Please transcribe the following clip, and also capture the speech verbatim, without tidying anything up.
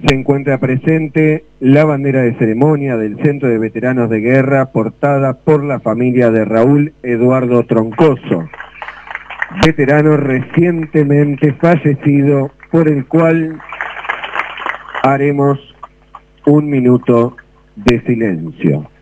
se encuentra presente la bandera de ceremonia del Centro de Veteranos de Guerra portada por la familia de Raúl Eduardo Troncoso, veterano recientemente fallecido, por el cual haremos un minuto de silencio.